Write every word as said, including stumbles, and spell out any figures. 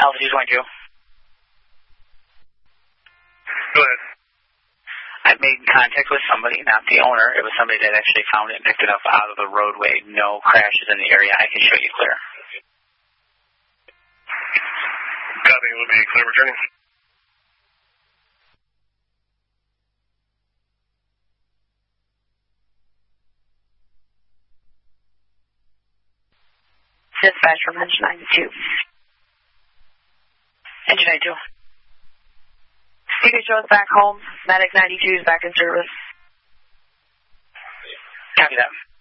Altitude twenty-two. Go ahead. I made contact with somebody, not the owner. It was somebody that actually found it and picked it up out of the roadway. No crashes in the area. I can show you clear. Copy. It will be clear returning. Dispatch from engine ninety-two. Engine ninety-two. You can show us back home. Medic ninety-two is back in service. Copy that.